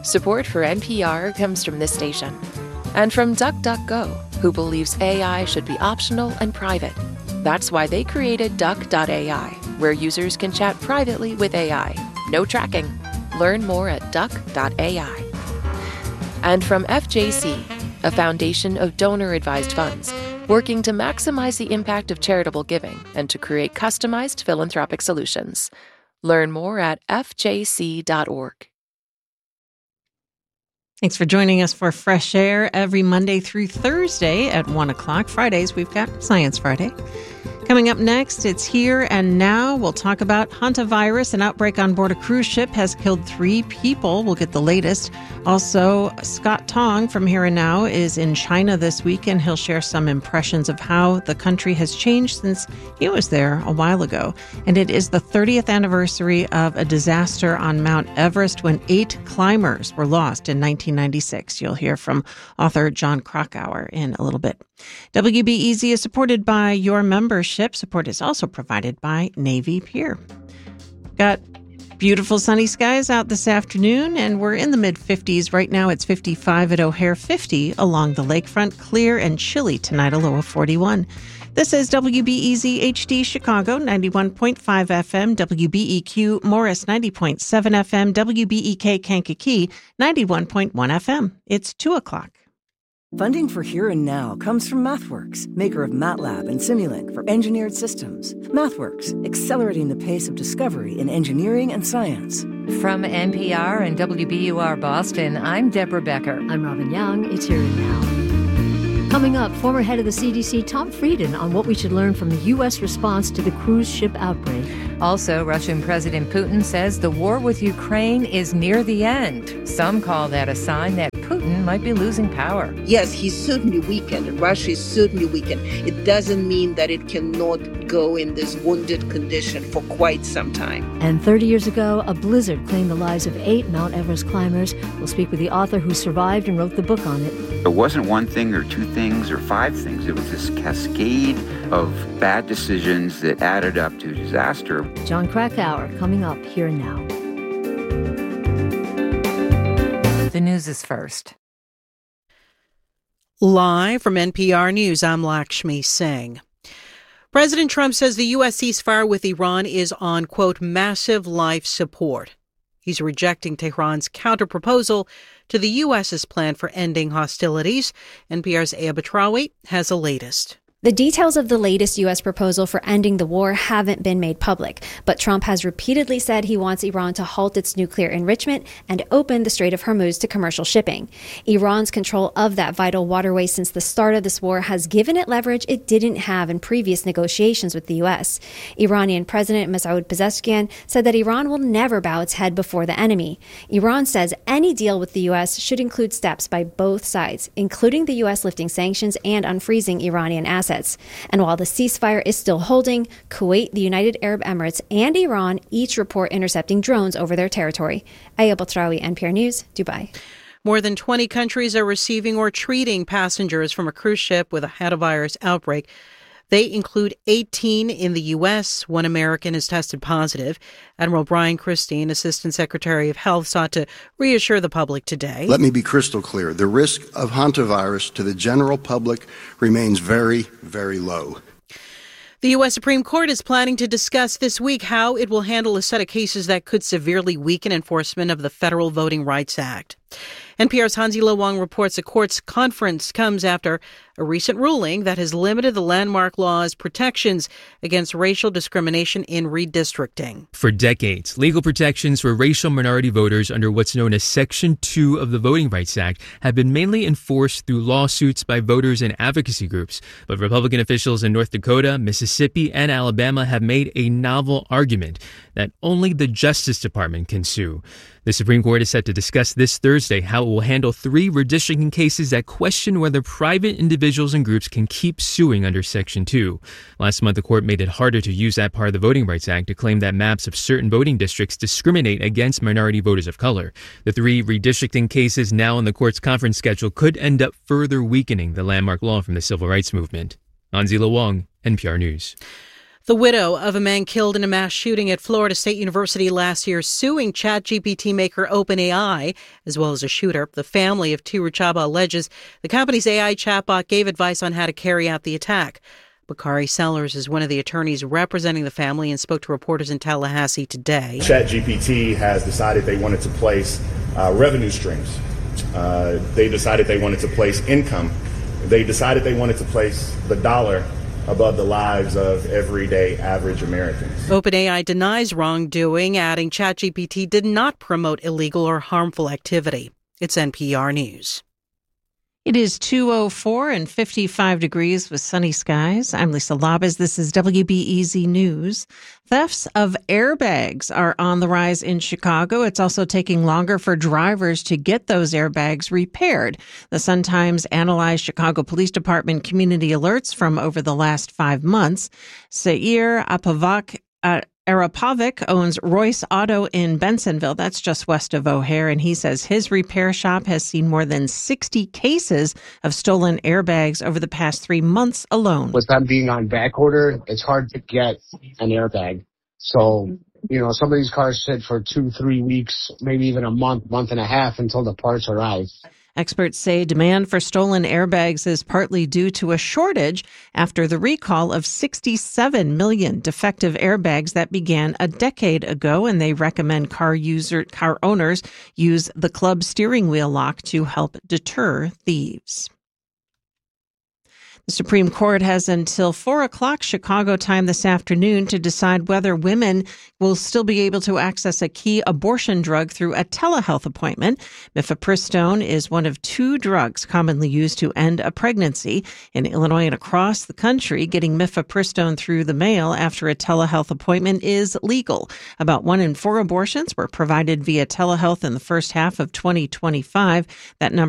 Support for NPR comes from this station and from DuckDuckGo, who believes AI should be optional and private. That's why they created Duck.ai, where users can chat privately with AI. No tracking. Learn more at Duck.ai. And from FJC, a foundation of donor-advised funds, working to maximize the impact of charitable giving and to create customized philanthropic solutions. Learn more at fjc.org. Thanks for joining us for Fresh Air every Monday through Thursday at 1 o'clock. Fridays, we've got Science Friday. Coming up next, it's Here and Now. We'll talk about hantavirus. An outbreak on board a cruise ship has killed 3 people. We'll get the latest. Also, Scott Tong from Here and Now is in China this week, and he'll share some impressions of how the country has changed since he was there a while ago. And it is the 30th anniversary of a disaster on Mount Everest when 8 climbers were lost in 1996. You'll hear from author Jon Krakauer in a little bit. WBEZ is supported by your membership. Support is also provided by Navy Pier. Got beautiful sunny skies out this afternoon, and we're in the mid-50s. Right now it's 55 at O'Hare, 50 along the lakefront. Clear and chilly tonight, a low of 41. This is WBEZ HD Chicago, 91.5 FM, WBEQ Morris, 90.7 FM, WBEK Kankakee, 91.1 FM. It's 2 o'clock. Funding for Here and Now comes from MathWorks, maker of MATLAB and Simulink for engineered systems. MathWorks, accelerating the pace of discovery in engineering and science. From NPR and WBUR Boston, I'm Deborah Becker. I'm Robin Young. It's Here and Now. Coming up, former head of the CDC, Tom Frieden, on what we should learn from the U.S. response to the cruise ship outbreak. Also, Russian President Putin says the war with Ukraine is near the end. Some call that a sign that Putin might be losing power. Yes, he's certainly weakened. Russia is certainly weakened. It doesn't mean that it cannot go in this wounded condition for quite some time. And 30 years ago, a blizzard claimed the lives of 8 Mount Everest climbers. We'll speak with the author who survived and wrote the book on it. It wasn't one thing or 2 things or 5 things. It was this cascade of bad decisions that added up to disaster. Jon Krakauer coming up Here and Now. The news is first. Live from NPR News, I'm Lakshmi Singh. President Trump says the U.S. ceasefire with Iran is on, quote, massive life support. He's rejecting Tehran's counterproposal to the U.S.'s plan for ending hostilities. NPR's Aya Batrawi has the latest. The details of the latest U.S. proposal for ending the war haven't been made public, but Trump has repeatedly said he wants Iran to halt its nuclear enrichment and open the Strait of Hormuz to commercial shipping. Iran's control of that vital waterway since the start of this war has given it leverage it didn't have in previous negotiations with the U.S. Iranian President Masoud Pezeshkian said that Iran will never bow its head before the enemy. Iran says any deal with the U.S. should include steps by both sides, including the U.S. lifting sanctions and unfreezing Iranian assets. And while the ceasefire is still holding, Kuwait, the United Arab Emirates, and Iran each report intercepting drones over their territory. Aya Batrawi, NPR News, Dubai. More than 20 countries are receiving or treating passengers from a cruise ship with a hantavirus outbreak. They include 18 in the U.S. 1 American has tested positive. Admiral Brian Christine, Assistant Secretary of Health, sought to reassure the public today. Let me be crystal clear. The risk of hantavirus to the general public remains very, very low. The U.S. Supreme Court is planning to discuss this week how it will handle a set of cases that could severely weaken enforcement of the Federal Voting Rights Act. NPR's Hansi Lo Wang reports the court's conference comes after a recent ruling that has limited the landmark law's protections against racial discrimination in redistricting. For decades, legal protections for racial minority voters under what's known as Section 2 of the Voting Rights Act have been mainly enforced through lawsuits by voters and advocacy groups. But Republican officials in North Dakota, Mississippi, and Alabama have made a novel argument that only the Justice Department can sue. The Supreme Court is set to discuss this Thursday how it will handle 3 redistricting cases that question whether private individuals and groups can keep suing under Section 2. Last month, the court made it harder to use that part of the Voting Rights Act to claim that maps of certain voting districts discriminate against minority voters of color. The 3 redistricting cases now on the court's conference schedule could end up further weakening the landmark law from the civil rights movement. Hansi Lo Wang, NPR News. The widow of a man killed in a mass shooting at Florida State University last year suing ChatGPT maker OpenAI, as well as a shooter. The family of Tiru Chaba alleges the company's AI chatbot gave advice on how to carry out the attack. Bakari Sellers is one of the attorneys representing the family and spoke to reporters in Tallahassee today. ChatGPT has decided they wanted to place revenue streams. They decided they wanted to place income. They decided they wanted to place the dollar above the lives of everyday average Americans. OpenAI denies wrongdoing, adding ChatGPT did not promote illegal or harmful activity. It's NPR News. It is 2:04 and 55 degrees with sunny skies. I'm Lisa Labez. This is WBEZ News. Thefts of airbags are on the rise in Chicago. It's also taking longer for drivers to get those airbags repaired. The Sun-Times analyzed Chicago Police Department community alerts from over the last 5 months. Sair Arapovic owns Royce Auto in Bensonville. That's just west of O'Hare. And he says his repair shop has seen more than 60 cases of stolen airbags over the past 3 months alone. With them being on back order, it's hard to get an airbag. So, some of these cars sit for 2-3 weeks, maybe even a month and a half until the parts arrive. Experts say demand for stolen airbags is partly due to a shortage after the recall of 67 million defective airbags that began a decade ago, and they recommend car owners use the club steering wheel lock to help deter thieves. The Supreme Court has until 4 o'clock Chicago time this afternoon to decide whether women will still be able to access a key abortion drug through a telehealth appointment. Mifepristone is one of 2 drugs commonly used to end a pregnancy. In Illinois and across the country, getting mifepristone through the mail after a telehealth appointment is legal. About 1 in 4 abortions were provided via telehealth in the first half of 2025. That number